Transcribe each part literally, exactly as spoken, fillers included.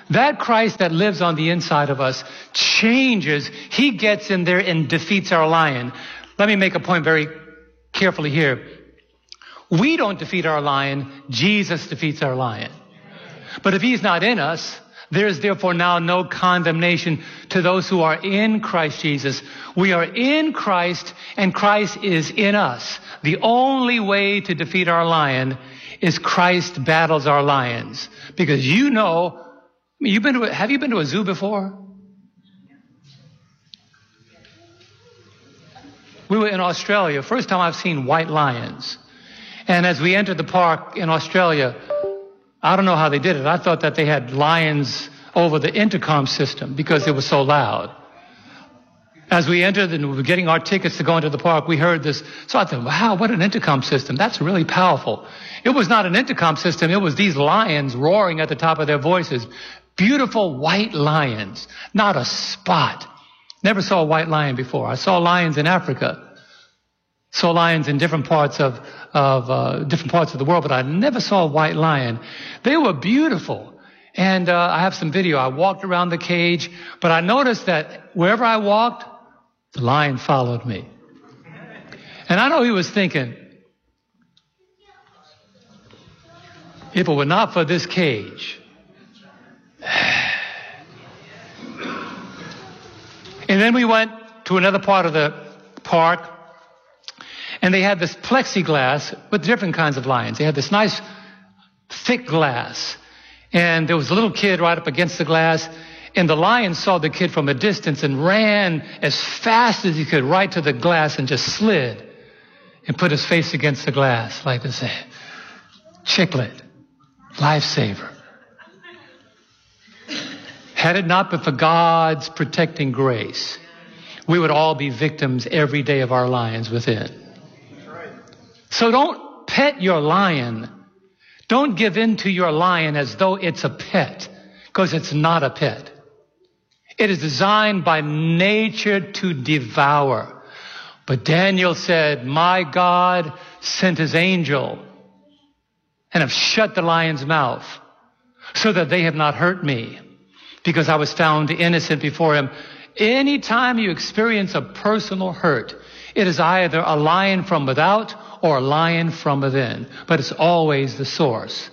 That Christ that lives on the inside of us changes. He gets in there and defeats our lion. Let me make a point very carefully here. We don't defeat our lion. Jesus defeats our lion. But if he's not in us, there is therefore now no condemnation to those who are in Christ Jesus. We are in Christ, and Christ is in us. The only way to defeat our lion is Christ battles our lions. Because you know, you've been to a, have you been to a zoo before? We were in Australia. First time I've seen white lions. And as we entered the park in Australia, I don't know how they did it. I thought that they had lions over the intercom system because it was so loud. As we entered and we were getting our tickets to go into the park, we heard this. So I thought, wow, what an intercom system. That's really powerful. It was not an intercom system. It was these lions roaring at the top of their voices. Beautiful white lions. Not a spot. Never saw a white lion before. I saw lions in Africa. Saw lions in different parts of, of uh, different parts of the world, but I never saw a white lion. They were beautiful. And uh, I have some video. I walked around the cage, but I noticed that wherever I walked, the lion followed me. And I know he was thinking, if it were not for this cage. And then we went to another part of the park, and they had this plexiglass with different kinds of lions. They had this nice thick glass. And there was a little kid right up against the glass. And the lion saw the kid from a distance and ran as fast as he could right to the glass and just slid and put his face against the glass like this. Chicklet, lifesaver. Had it not been for God's protecting grace, we would all be victims every day of our lions within. So don't pet your lion. Don't give in to your lion as though it's a pet, because it's not a pet. It is designed by nature to devour. But Daniel said, my God sent his angel and have shut the lion's mouth so that they have not hurt me, because I was found innocent before him. Anytime you experience a personal hurt, it is either a lion from without or a lion from within, but it's always the source.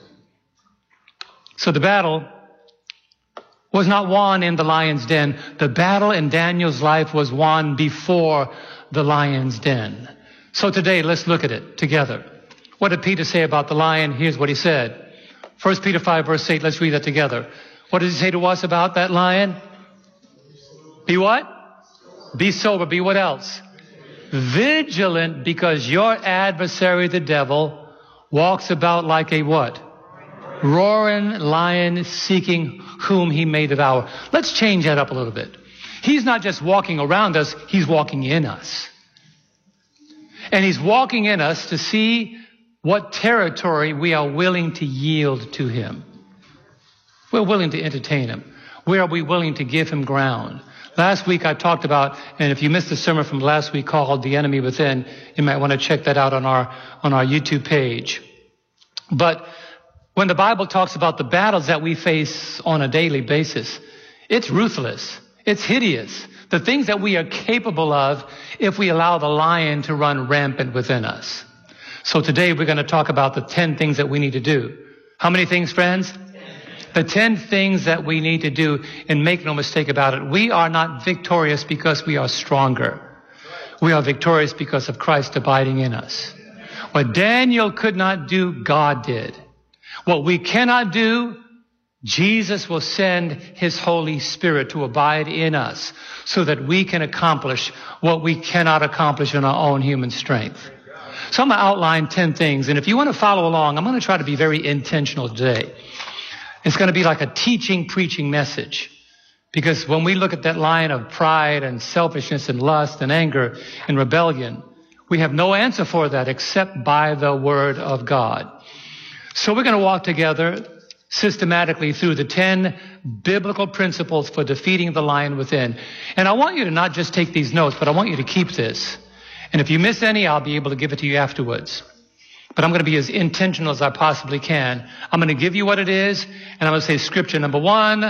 So the battle was not won in the lion's den. The battle in Daniel's life was won before the lion's den. So today, let's look at it together. What did Peter say about the lion? Here's what he said. First Peter five, verse eight, let's read that together. What does he say to us about that lion? Be what? Be sober. Be what else? Vigilant, because your adversary, the devil, walks about like a what? Roaring lion, seeking whom he may devour. Let's change that up a little bit. He's not just walking around us, he's walking in us. And he's walking in us to see what territory we are willing to yield to him. We're willing to entertain him. Where are we willing to give him ground? Last week I talked about, and if you missed the sermon from last week called The Enemy Within, you might want to check that out on our, on our YouTube page. But when the Bible talks about the battles that we face on a daily basis, it's ruthless. It's hideous. The things that we are capable of if we allow the lion to run rampant within us. So today we're going to talk about the ten things that we need to do. How many things, friends? The ten things that we need to do, and make no mistake about it, we are not victorious because we are stronger. We are victorious because of Christ abiding in us. What Daniel could not do, God did. What we cannot do, Jesus will send his Holy Spirit to abide in us so that we can accomplish what we cannot accomplish in our own human strength. So I'm going to outline ten things, and if you want to follow along, I'm going to try to be very intentional today. It's going to be like a teaching, preaching message. Because when we look at that line of pride and selfishness and lust and anger and rebellion, we have no answer for that except by the Word of God. So we're going to walk together systematically through the ten biblical principles for defeating the lion within. And I want you to not just take these notes, but I want you to keep this. And if you miss any, I'll be able to give it to you afterwards. But I'm going to be as intentional as I possibly can. I'm going to give you what it is, and I'm going to say scripture number one,